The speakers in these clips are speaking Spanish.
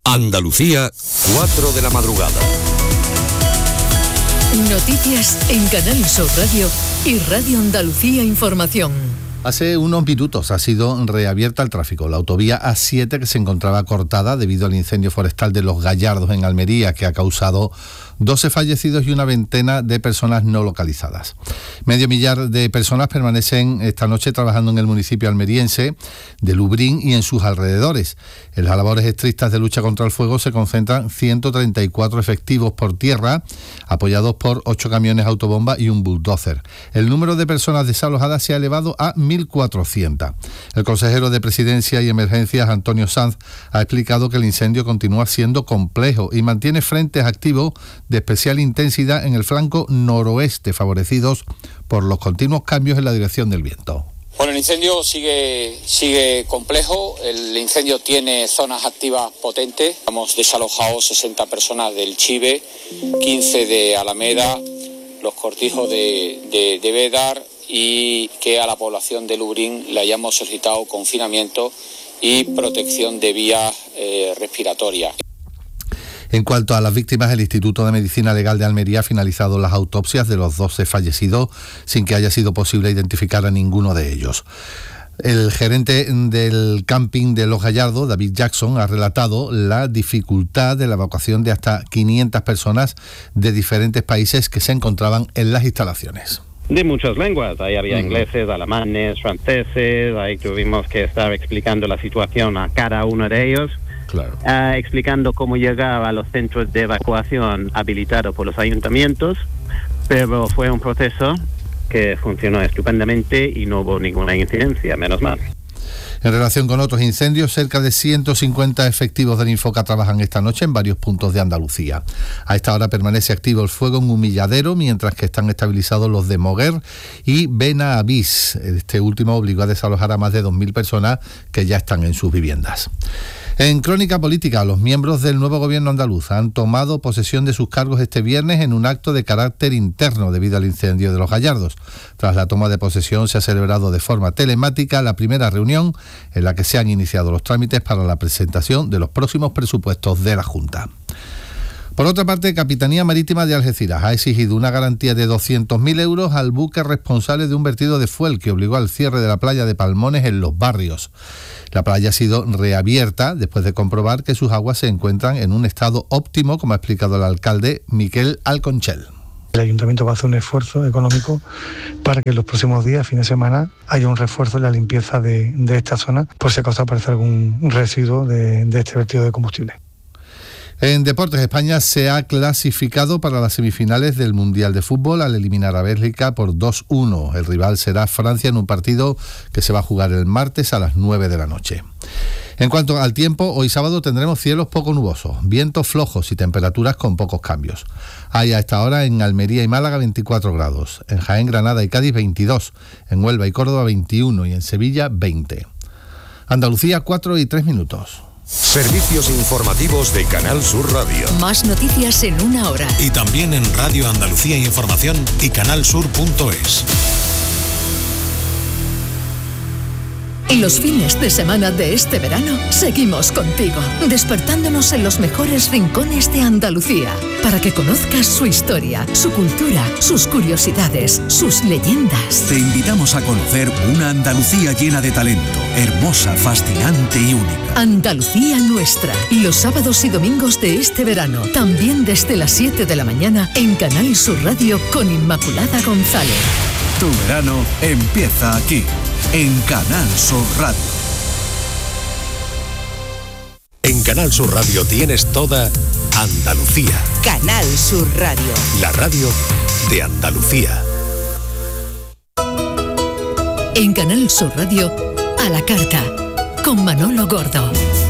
Andalucía, 4 de la madrugada. Noticias en Canal Sur Radio y Radio Andalucía Información. Hace unos minutos ha sido reabierta al tráfico la autovía A7, que se encontraba cortada debido al incendio forestal de Los Gallardos en Almería, que ha causado 12 fallecidos y una veintena de personas no localizadas. Medio millar de personas permanecen esta noche trabajando en el municipio almeriense de Lubrín y en sus alrededores. En las labores estrictas de lucha contra el fuego se concentran 134 efectivos por tierra, apoyados por 8 camiones autobomba y un bulldozer. El número de personas desalojadas se ha elevado a 1.400. El consejero de Presidencia y Emergencias, Antonio Sanz, ha explicado que el incendio continúa siendo complejo y mantiene frentes activos de especial intensidad en el flanco noroeste, favorecidos por los continuos cambios en la dirección del viento. Bueno, el incendio sigue complejo. El incendio tiene zonas activas potentes. Hemos desalojado 60 personas del Chive, 15 de Alameda, los cortijos de Bédar, y que a la población de Lubrín le hayamos solicitado confinamiento y protección de vías respiratorias. En cuanto a las víctimas, el Instituto de Medicina Legal de Almería ha finalizado las autopsias de los 12 fallecidos sin que haya sido posible identificar a ninguno de ellos. El gerente del camping de Los Gallardos, David Jackson, ha relatado la dificultad de la evacuación de hasta 500 personas de diferentes países que se encontraban en las instalaciones. De muchas lenguas, ahí había ingleses, alemanes, franceses, ahí tuvimos que estar explicando la situación a cada uno de ellos. Claro. Explicando cómo llegar a los centros de evacuación habilitados por los ayuntamientos, pero fue un proceso que funcionó estupendamente y no hubo ninguna incidencia, menos mal. En relación con otros incendios, cerca de 150 efectivos del Infoca trabajan esta noche en varios puntos de Andalucía. A esta hora permanece activo el fuego en Humilladero, mientras que están estabilizados los de Moguer y Benavís. Este último obligó a desalojar a más de 2.000 personas que ya están en sus viviendas. En crónica política, los miembros del nuevo gobierno andaluz han tomado posesión de sus cargos este viernes en un acto de carácter interno debido al incendio de Los Gallardos. Tras la toma de posesión se ha celebrado de forma telemática la primera reunión en la que se han iniciado los trámites para la presentación de los próximos presupuestos de la Junta. Por otra parte, Capitanía Marítima de Algeciras ha exigido una garantía de 200.000 euros al buque responsable de un vertido de fuel que obligó al cierre de la playa de Palmones en Los Barrios. La playa ha sido reabierta después de comprobar que sus aguas se encuentran en un estado óptimo, como ha explicado el alcalde Miquel Alconchel. El ayuntamiento va a hacer un esfuerzo económico para que en los próximos días, fin de semana, haya un refuerzo en la limpieza de esta zona, por si acaso aparece algún residuo de este vertido de combustible. En deportes, España se ha clasificado para las semifinales del Mundial de Fútbol al eliminar a Bélgica por 2-1. El rival será Francia en un partido que se va a jugar el martes a las 9 de la noche. En cuanto al tiempo, hoy sábado tendremos cielos poco nubosos, vientos flojos y temperaturas con pocos cambios. Hay a esta hora en Almería y Málaga 24 grados, en Jaén, Granada y Cádiz 22, en Huelva y Córdoba 21 y en Sevilla 20. Andalucía 4:03. Servicios informativos de Canal Sur Radio. Más noticias en una hora. Y también en Radio Andalucía Información y canalsur.es. Y los fines de semana de este verano seguimos contigo, despertándonos en los mejores rincones de Andalucía, para que conozcas su historia, su cultura, sus curiosidades, sus leyendas. Te invitamos a conocer una Andalucía llena de talento, hermosa, fascinante y única. Andalucía nuestra, los sábados y domingos de este verano, también desde las 7 de la mañana en Canal Sur Radio con Inmaculada González. Tu verano empieza aquí, en Canal Sur Radio. En Canal Sur Radio tienes toda Andalucía. Canal Sur Radio. La radio de Andalucía. En Canal Sur Radio, a la carta, con Manolo Gordo.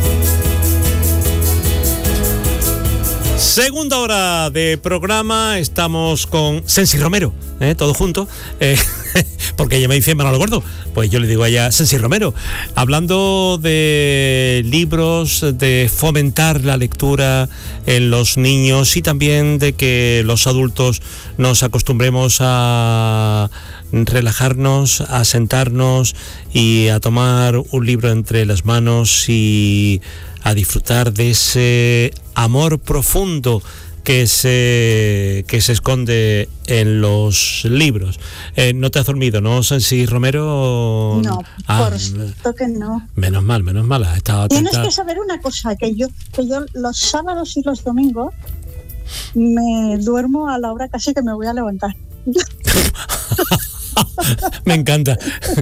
Segunda hora de programa, estamos con Sensi Romero, todo junto, porque ella me dice Manolo Gordo, pues yo le digo a ella Sensi Romero, hablando de libros, de fomentar la lectura en los niños y también de que los adultos nos acostumbremos a relajarnos, a sentarnos y a tomar un libro entre las manos y a disfrutar de ese amor profundo que se esconde en los libros. No te has dormido, ¿no, Sensi Romero? No, por supuesto que no. Menos mal, has estado atenta. Tienes que saber una cosa, que yo los sábados y los domingos me duermo a la hora casi que me voy a levantar. Me encanta.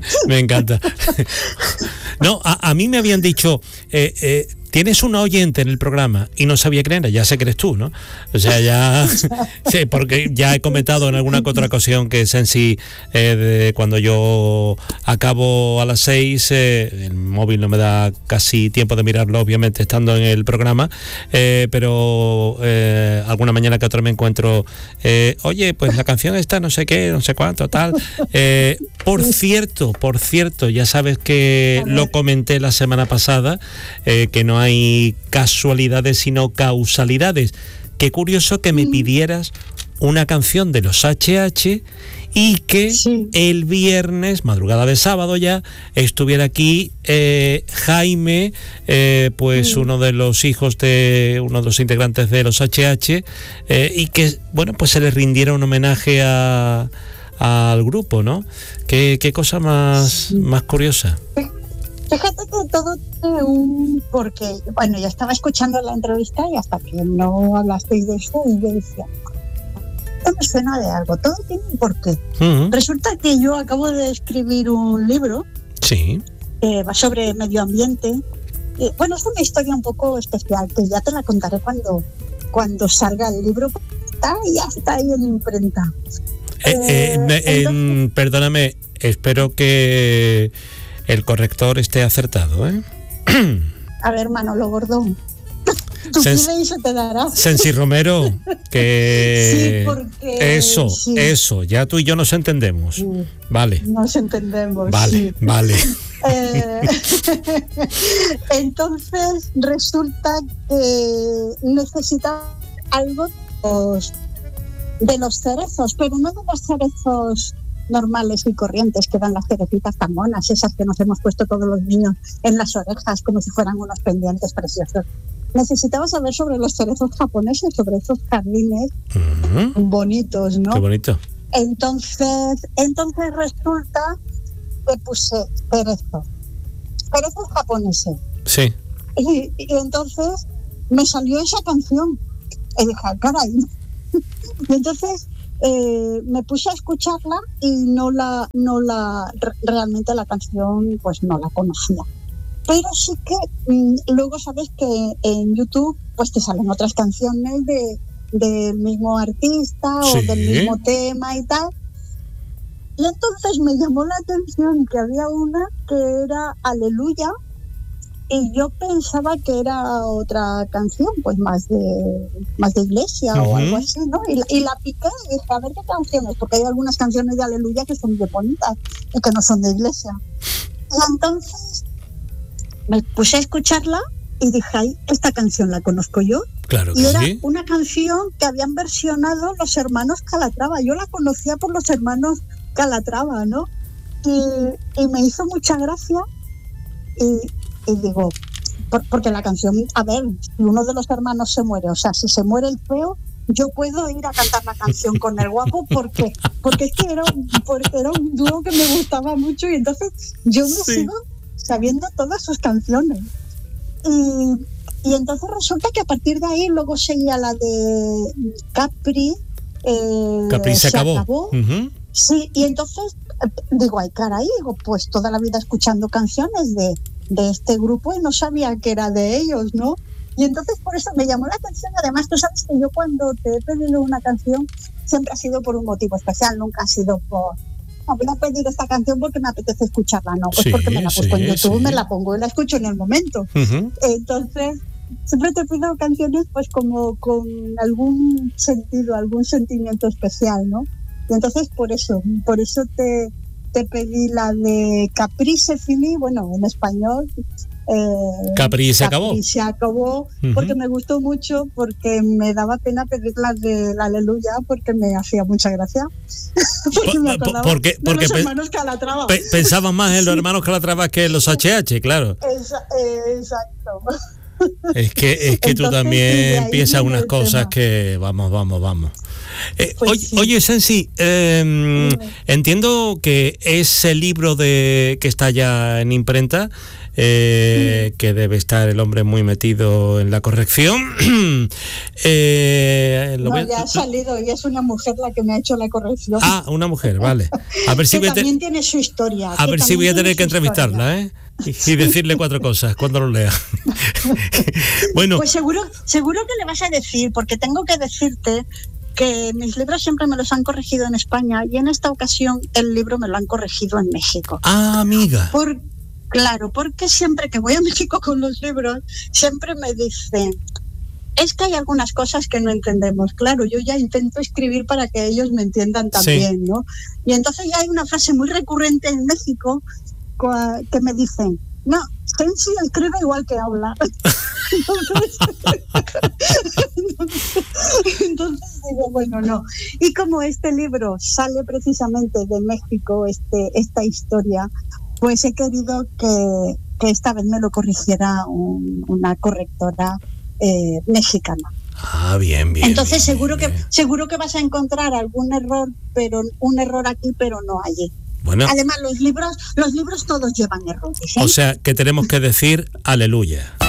No, a mí me habían dicho, tienes una oyente en el programa y no sabía quién era, ya sé que eres tú, ¿no? O sea, ya sí, porque ya he comentado en alguna que otra ocasión que Sensi, cuando yo acabo a las 6, el móvil no me da casi tiempo de mirarlo, obviamente estando en el programa, pero alguna mañana que otra me encuentro, oye, pues la canción está no sé qué, no sé cuánto, tal. Por cierto, ya sabes que lo comenté la semana pasada, que no hay casualidades sino causalidades. Qué curioso que me pidieras una canción de los HH y que el viernes, madrugada de sábado ya, estuviera aquí Jaime, pues uno de los hijos de uno de los integrantes de los HH, y que, bueno, pues se le rindiera un homenaje al grupo, ¿no? Qué cosa más curiosa. Fíjate que todo tiene porque, bueno, ya estaba escuchando la entrevista y hasta que no hablasteis de eso, y yo decía, esto me suena de algo, todo tiene un porqué. Resulta que yo acabo de escribir un libro, va sobre medio ambiente. Bueno, es una historia un poco especial, que ya te la contaré cuando salga el libro. Ya está ahí en imprenta. Perdóname, espero que el corrector esté acertado, ¿eh? A ver, Manolo Gordo, tú pides y se te dará. Sensi Romero, que sí, porque eso, ya tú y yo nos entendemos. Vale. Nos entendemos. Vale. Entonces resulta que necesita algo de los cerezos, pero no de los cerezos normales y corrientes que dan las cerecitas tan monas, esas que nos hemos puesto todos los niños en las orejas como si fueran unos pendientes preciosos. Necesitaba saber sobre los cerezos japoneses, sobre esos jardines bonitos, ¿no? Qué bonito. Entonces resulta que puse cerezos japoneses. Sí. Y entonces me salió esa canción. Y dije, caray. Y entonces me puse a escucharla y realmente la canción pues no la conocía. Pero sí que luego sabes que en YouTube pues te salen otras canciones del mismo artista o del mismo tema y tal. Y entonces me llamó la atención que había una que era Aleluya, y yo pensaba que era otra canción, pues más de iglesia o algo así, ¿no? Y la piqué y dije, a ver qué canción es, porque hay algunas canciones de Aleluya que son de bonitas y que no son de iglesia. Y entonces me puse a escucharla y dije, ay, esta canción la conozco yo. Claro que y era sí. Una canción que habían versionado los hermanos Calatrava. Yo la conocía por los hermanos Calatrava, ¿no? Y me hizo mucha gracia y digo, porque la canción, a ver, si uno de los hermanos se muere, o sea, si se muere el feo, yo puedo ir a cantar la canción con el guapo porque es que era un dúo que me gustaba mucho, y entonces yo me sigo sabiendo todas sus canciones. Y entonces resulta que a partir de ahí luego seguía la de Capri. Capri se acabó. Sí, y entonces digo, ay caray, pues toda la vida escuchando canciones de este grupo y no sabía que era de ellos, ¿no? Y entonces por eso me llamó la atención. Además, tú sabes que yo cuando te he pedido una canción siempre ha sido por un motivo especial, nunca ha sido por, no, voy a pedir esta canción porque me apetece escucharla, no, pues porque me la busco en YouTube, me la pongo y la escucho en el momento. Entonces, siempre te pido canciones pues como con algún sentido, algún sentimiento especial, ¿no? Y entonces por eso te pedí la de Caprice Fini, bueno, en español. Capri se acabó. Capri se acabó, porque me gustó mucho, porque me daba pena pedir la de la Aleluya, porque me hacía mucha gracia. Porque me acordaba de los hermanos Calatrava. Pensaban más en los hermanos Calatrava que en los HH, claro. Exacto. Es que tú también piensas unas cosas que vamos. Oye, Sensi, entiendo que ese libro que está ya en imprenta, que debe estar el hombre muy metido en la corrección. Ya ha salido y es una mujer la que me ha hecho la corrección. Ah, una mujer, vale. A ver si también tiene su historia. A ver si voy a tener que entrevistarla, y decirle 4 cosas cuando lo lea. Bueno, pues seguro que le vas a decir, porque tengo que decirte que mis libros siempre me los han corregido en España y en esta ocasión el libro me lo han corregido en México. Ah, amiga. Claro, porque siempre que voy a México con los libros, siempre me dicen, es que hay algunas cosas que no entendemos. Claro, yo ya intento escribir para que ellos me entiendan también, ¿no? Y entonces ya hay una frase muy recurrente en México que me dicen, no, Sensi escribe igual que habla. Entonces digo, bueno, no. Y como este libro sale precisamente de México, esta historia, pues he querido que esta vez me lo corrigiera una correctora mexicana. Ah, bien. Entonces seguro que vas a encontrar algún error, pero un error aquí, pero no allí. Bueno. Además, los libros todos llevan errores, ¿eh? O sea, que tenemos que decir aleluya.